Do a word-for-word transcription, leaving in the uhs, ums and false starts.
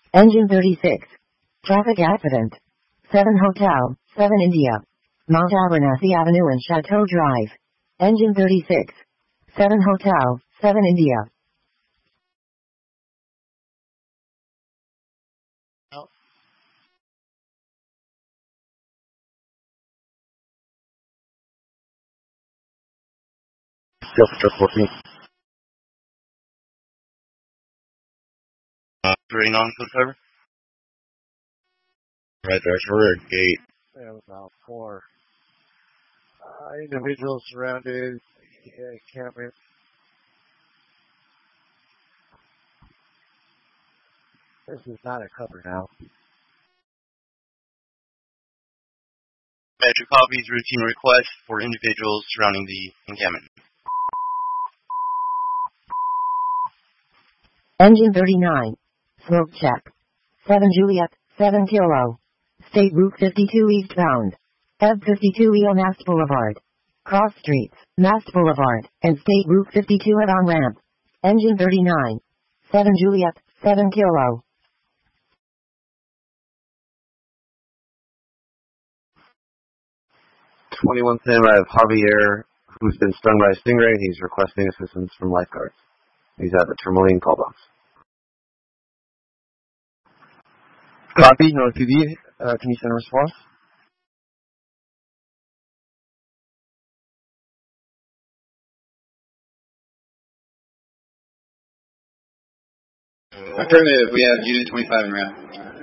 Engine thirty-six. Traffic accident. seven Hotel, seven India. Mount Abernathy Avenue and Chateau Drive. Engine thirty-six. seven Hotel, seven India. Oh. fourteen. Uh, three on foot cover. Right there's a rear gate. There was about four uh, individuals surrounded the encampment. This is not a cover now. Metro copies routine request for individuals surrounding the encampment. Engine thirty-nine. Smoke check. seven Juliet, seven Kilo. State Route fifty-two eastbound. E B fifty-two E O Mast Boulevard. Cross streets, Mast Boulevard, and State Route fifty-two at on ramp. Engine thirty-nine. seven Juliet, seven Kilo. twenty-one ten, I have Javier, who's been stung by a stingray. He's requesting assistance from lifeguards. He's at the Tourmaline call box. Copy, North P D. Uh, can you send a response? Affirmative, we have Unit twenty-five in route.